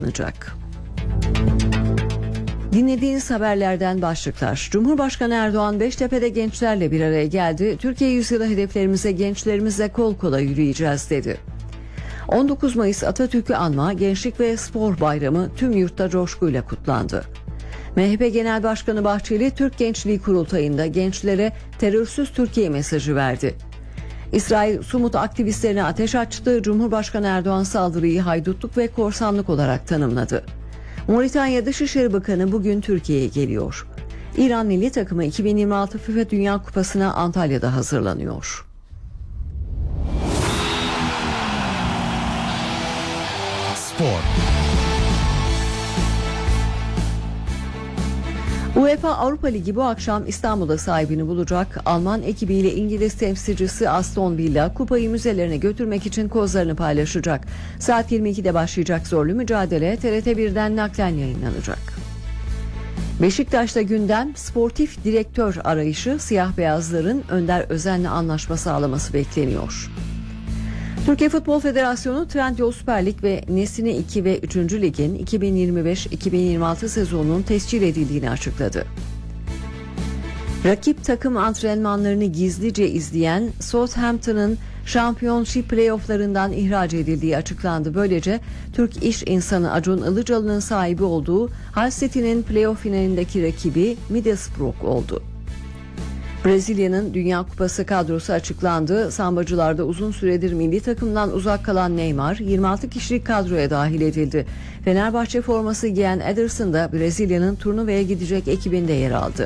olacak. Dinlediğiniz haberlerden başlıklar. Cumhurbaşkanı Erdoğan Beştepe'de gençlerle bir araya geldi. Türkiye yüzyılı hedeflerimize gençlerimizle kol kola yürüyeceğiz dedi. 19 Mayıs Atatürk'ü anma Gençlik ve Spor Bayramı tüm yurtta coşkuyla kutlandı. MHP Genel Başkanı Bahçeli Türk Gençliği Kurultayı'nda gençlere terörsüz Türkiye mesajı verdi. İsrail Sumut aktivistlerine ateş açtı. Cumhurbaşkanı Erdoğan saldırıyı haydutluk ve korsanlık olarak tanımladı. Moritanya Dışişleri Bakanı bugün Türkiye'ye geliyor. İran milli takımı 2026 FIFA Dünya Kupası'na Antalya'da hazırlanıyor. Spor. UEFA Avrupa Ligi bu akşam İstanbul'da sahibini bulacak. Alman ekibiyle İngiliz temsilcisi Aston Villa kupayı müzelerine götürmek için kozlarını paylaşacak. Saat 22'de başlayacak zorlu mücadele TRT1'den naklen yayınlanacak. Beşiktaş'ta gündem sportif direktör arayışı, siyah beyazların Önder Özen'le anlaşma sağlaması bekleniyor. Türkiye Futbol Federasyonu Trendyol Süper Lig ve Nesine 2 ve 3. Lig'in 2025-2026 sezonunun tescil edildiğini açıkladı. Rakip takım antrenmanlarını gizlice izleyen Southampton'ın Championship playofflarından ihraç edildiği açıklandı. Böylece Türk iş insanı Acun Ilıcalı'nın sahibi olduğu Hull City'nin playoff finalindeki rakibi Middlesbrough oldu. Brezilya'nın Dünya Kupası kadrosu açıklandı. Sambacılarda uzun süredir milli takımdan uzak kalan Neymar 26 kişilik kadroya dahil edildi. Fenerbahçe forması giyen Ederson da Brezilya'nın turnuvaya gidecek ekibinde yer aldı.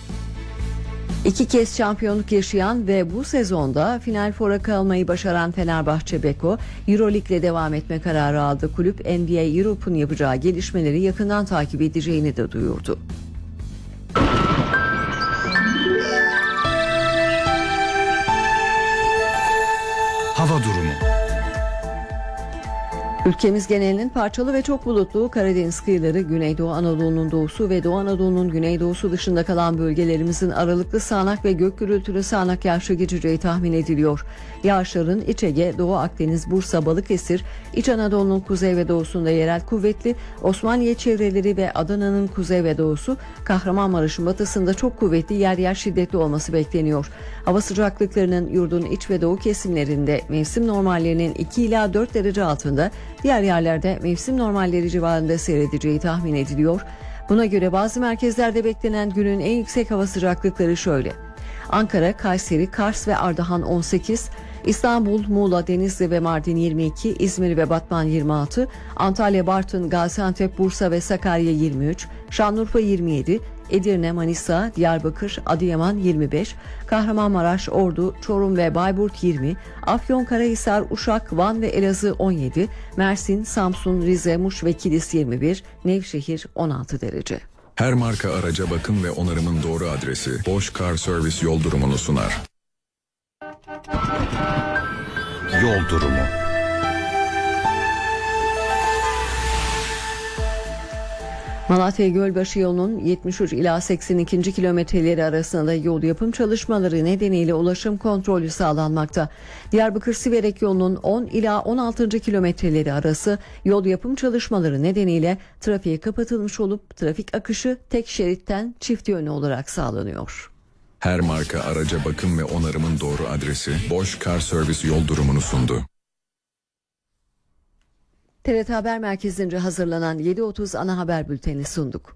2 kez şampiyonluk yaşayan ve bu sezonda Final Four'a kalmayı başaran Fenerbahçe Beko, Euroleague'le devam etme kararı aldı. Kulüp NBA Europe'un yapacağı gelişmeleri yakından takip edeceğini de duyurdu. Hava durumu. Ülkemiz genelinin parçalı ve çok bulutlu, Karadeniz kıyıları, Güneydoğu Anadolu'nun doğusu ve Doğu Anadolu'nun güneydoğusu dışında kalan bölgelerimizin aralıklı sağanak ve gök gürültülü sağanak yağışlı geçeceği tahmin ediliyor. Yağışların İç Ege, Doğu Akdeniz, Bursa, Balıkesir, İç Anadolu'nun kuzey ve doğusunda yerel kuvvetli, Osmaniye çevreleri ve Adana'nın kuzey ve doğusu, Kahramanmaraş'ın batısında çok kuvvetli, yer yer şiddetli olması bekleniyor. Hava sıcaklıklarının yurdun iç ve doğu kesimlerinde mevsim normallerinin 2 ila 4 derece altında, diğer yerlerde mevsim normalleri civarında seyredeceği tahmin ediliyor. Buna göre bazı merkezlerde beklenen günün en yüksek hava sıcaklıkları şöyle: Ankara, Kayseri, Kars ve Ardahan 18, İstanbul, Muğla, Denizli ve Mardin 22, İzmir ve Batman 26, Antalya, Bartın, Gaziantep, Bursa ve Sakarya 23, Şanlıurfa 27, Edirne, Manisa, Diyarbakır, Adıyaman 25, Kahramanmaraş, Ordu, Çorum ve Bayburt 20, Afyonkarahisar, Uşak, Van ve Elazığ 17, Mersin, Samsun, Rize, Muş ve Kilis 21, Nevşehir 16 derece. Her marka araca bakım ve onarımın doğru adresi Bosch Car Service yol durumunu sunar. Yol durumu. Malatya Gölbaşı yolunun 73 ila 82. kilometreleri arasında yol yapım çalışmaları nedeniyle ulaşım kontrolü sağlanmakta. Diyarbakır Siverek yolunun 10 ila 16. kilometreleri arası yol yapım çalışmaları nedeniyle trafiğe kapatılmış olup trafik akışı tek şeritten çift yönlü olarak sağlanıyor. Her marka araca bakım ve onarımın doğru adresi Bosch Car Service yol durumunu sundu. TRT Haber Merkezi'nce hazırlanan 7.30 ana haber bülteni sunduk.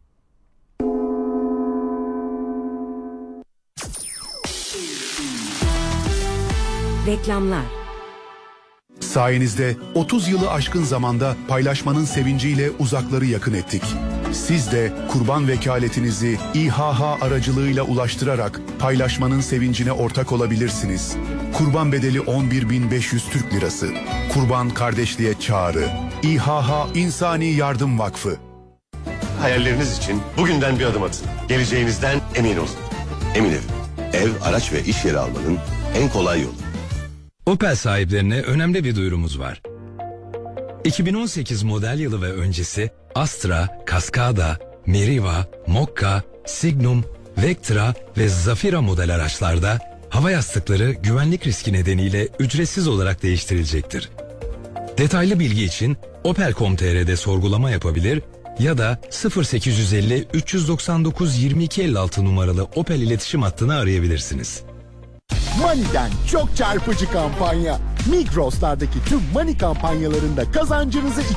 Reklamlar. Sayenizde 30 yılı aşkın zamanda paylaşmanın sevinciyle uzakları yakın ettik. Siz de kurban vekaletinizi İHH aracılığıyla ulaştırarak paylaşmanın sevincine ortak olabilirsiniz. Kurban bedeli 11.500 Türk Lirası. Kurban kardeşliğe çağrı. İHH İnsani Yardım Vakfı. Hayalleriniz için bugünden bir adım atın. Geleceğinizden emin olun. Emin ev, araç ve iş yeri almanın en kolay yolu. Opel sahiplerine önemli bir duyurumuz var. 2018 model yılı ve öncesi Astra, Cascada, Meriva, Mokka, Signum, Vectra ve Zafira model araçlarda hava yastıkları güvenlik riski nedeniyle ücretsiz olarak değiştirilecektir. Detaylı bilgi için opel.com.tr'de sorgulama yapabilir ya da 0850 399 2256 numaralı Opel iletişim hattını arayabilirsiniz. Money'den çok çarpıcı kampanya. Migros'lardaki tüm Money kampanyalarında kazancınızı